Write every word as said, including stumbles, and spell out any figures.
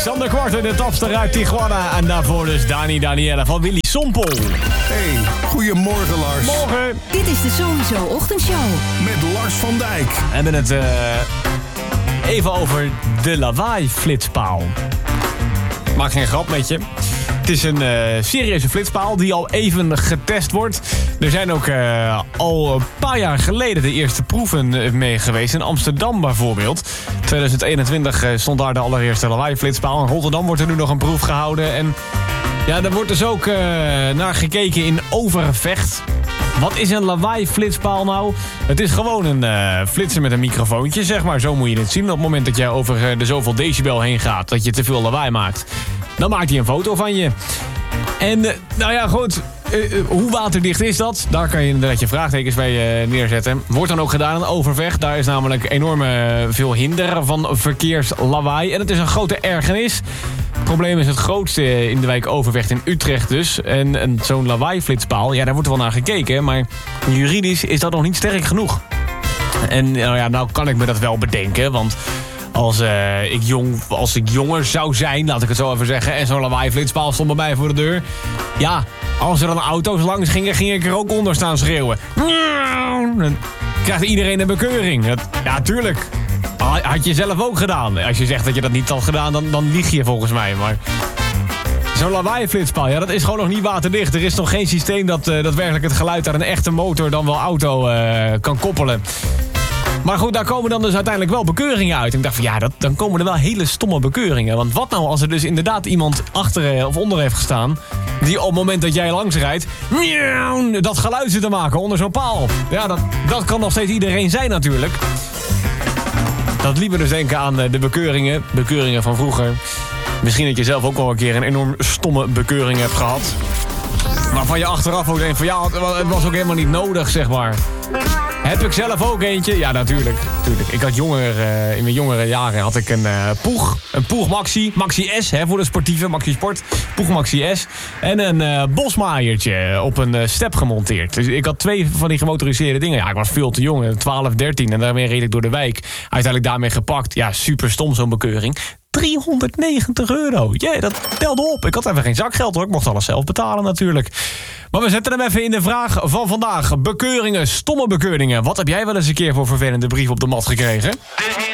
Sander Kwarten, de topster uit Tijuana. En daarvoor dus Dani Danielle van Willy Sompel. Hey, goedemorgen Lars. Morgen. Dit is de Sowieso Ochtendshow. Met Lars van Dijk. We hebben het uh, even over de lawaai-flitspaal. Maak geen grap met je. Het is een uh, serieuze flitspaal die al even getest wordt. Er zijn ook uh, al een paar jaar geleden de eerste proeven mee geweest. In Amsterdam bijvoorbeeld. tweeduizend eenentwintig stond daar de allereerste lawaai-flitspaal. In Rotterdam wordt er nu nog een proef gehouden. En ja, daar wordt dus ook uh, naar gekeken in Overvecht. Wat is een lawaai-flitspaal nou? Het is gewoon een uh, flitser met een microfoontje, zeg maar. Zo moet je het zien. Op het moment dat jij over uh, de zoveel decibel heen gaat, dat je te veel lawaai maakt, dan maakt hij een foto van je. En, uh, nou ja, goed. Uh, uh, hoe waterdicht is dat? Daar kan je inderdaad je vraagtekens bij uh, neerzetten. Wordt dan ook gedaan in Overvecht. Daar is namelijk enorm uh, veel hinder van verkeerslawaai. En het is een grote ergernis. Het probleem is het grootste in de wijk Overvecht in Utrecht dus. En, en zo'n lawaai-flitspaal, ja, daar wordt wel naar gekeken. Maar juridisch is dat nog niet sterk genoeg. En nou ja, nou kan ik me dat wel bedenken, want Als, uh, ik jong, als ik jonger zou zijn, laat ik het zo even zeggen, en zo'n lawaai-flitspaal stond bij mij voor de deur. Ja, als er dan auto's langs gingen, ging ik er ook onder staan schreeuwen. Dan krijgt iedereen een bekeuring. Dat, ja, tuurlijk. Had je zelf ook gedaan. Als je zegt dat je dat niet had gedaan, dan, dan lieg je volgens mij. Maar zo'n lawaai-flitspaal, ja, dat is gewoon nog niet waterdicht. Er is nog geen systeem dat uh, daadwerkelijk het geluid aan een echte motor dan wel auto uh, kan koppelen. Maar goed, daar komen dan dus uiteindelijk wel bekeuringen uit. En ik dacht van ja, dat, dan komen er wel hele stomme bekeuringen. Want wat nou als er dus inderdaad iemand achter of onder heeft gestaan, die op het moment dat jij langs rijdt, dat geluid zit te maken onder zo'n paal. Ja, dat, dat kan nog steeds iedereen zijn natuurlijk. Dat liet me dus denken aan de bekeuringen. Bekeuringen van vroeger. Misschien dat je zelf ook wel een keer een enorm stomme bekeuring hebt gehad. Waarvan je achteraf ook denkt van ja, het was ook helemaal niet nodig, zeg maar. Heb ik zelf ook eentje? Ja, natuurlijk. natuurlijk. Ik had jonger, uh, in mijn jongere jaren had ik een uh, Poeg. Een Poeg Maxi. Maxi S, hè, voor de sportieve. Maxi Sport. Poeg Maxi S. En een uh, bosmaaiertje op een uh, step gemonteerd. Dus ik had twee van die gemotoriseerde dingen. Ja, ik was veel te jong. twaalf, dertien. En daarmee reed ik door de wijk. Uiteindelijk daarmee gepakt. Ja, super stom zo'n bekeuring. driehonderdnegentig euro. Jee, yeah, dat telde op. Ik had even geen zakgeld hoor. Ik mocht alles zelf betalen natuurlijk. Maar we zetten hem even in de vraag van vandaag. Bekeuringen, stomme bekeuringen. Wat heb jij wel eens een keer voor vervelende brief op de mat gekregen?